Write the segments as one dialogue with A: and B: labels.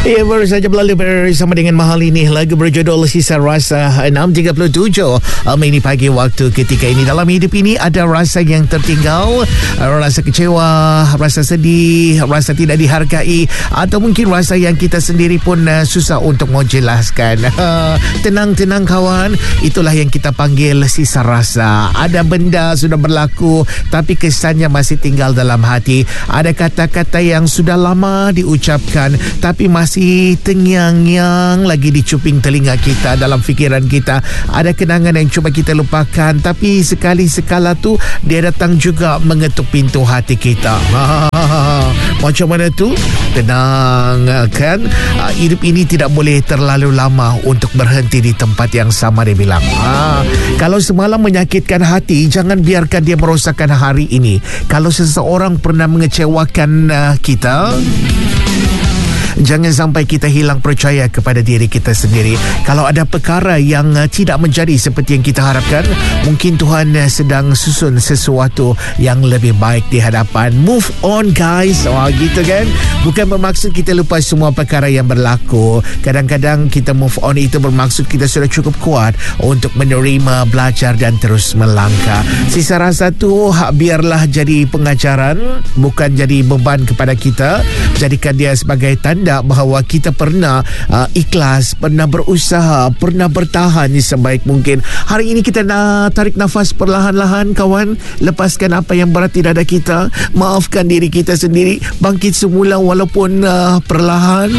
A: Ya, baru saja berlalu bersama dengan Mahal ini. Lagu berjudul Sisa Rasa 6.37 ini pagi waktu ketika ini. Dalam hidup ini ada rasa yang tertinggal, rasa kecewa, rasa sedih, rasa tidak dihargai, atau mungkin rasa yang kita sendiri pun susah untuk mau jelaskan. Tenang kawan, itulah yang kita panggil sisa rasa. Ada benda sudah berlaku tapi kesannya masih tinggal dalam hati. Ada kata-kata yang sudah lama diucapkan tapi masih terngiang-ngiang lagi di cuping telinga kita, dalam fikiran kita. Ada kenangan yang cuba kita lupakan tapi sekali-sekala tu dia datang juga mengetuk pintu hati kita. Macam mana tu? Tenang kan, hidup ini tidak boleh terlalu lama untuk berhenti di tempat yang sama, dia bilang. Kalau semalam menyakitkan hati, jangan biarkan dia merosakkan hari ini. Kalau seseorang pernah mengecewakan kita, jangan sampai kita hilang percaya kepada diri kita sendiri. Kalau ada perkara yang tidak menjadi seperti yang kita harapkan, mungkin Tuhan sedang susun sesuatu yang lebih baik di hadapan. Move on guys. Gitu kan. Bukan bermaksud kita lupa semua perkara yang berlaku. Kadang-kadang kita move on itu bermaksud kita sudah cukup kuat untuk menerima, belajar dan terus melangkah. Sisa rasa tu biarlah jadi pengajaran, bukan jadi beban kepada kita. Jadikan dia sebagai tanda bahawa kita pernah ikhlas, pernah berusaha, pernah bertahan sebaik mungkin. Hari ini kita nak tarik nafas perlahan-lahan kawan. Lepaskan apa yang berat di dada kita. Maafkan diri kita sendiri. Bangkit semula walaupun perlahan.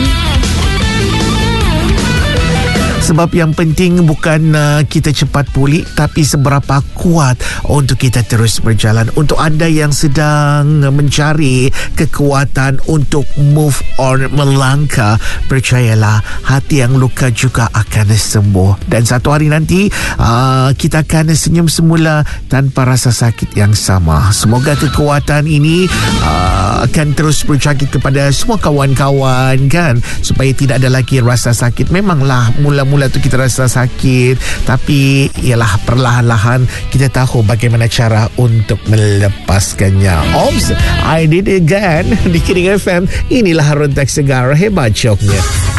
A: Sebab yang penting bukan kita cepat pulih, tapi seberapa kuat untuk kita terus berjalan. Untuk anda yang sedang mencari kekuatan untuk move on, melangkah, percayalah, hati yang luka juga akan sembuh. Dan satu hari nanti kita akan senyum semula tanpa rasa sakit yang sama. Semoga kekuatan ini akan terus berjangkit kepada semua kawan-kawan kan, supaya tidak ada lagi rasa sakit. Memanglah mula-mula tu kita rasa sakit, tapi ialah perlahan-lahan kita tahu bagaimana cara untuk melepaskannya. Oops, I did it again. Di Kiring FM, inilah Rontak Segar, hebat joknya.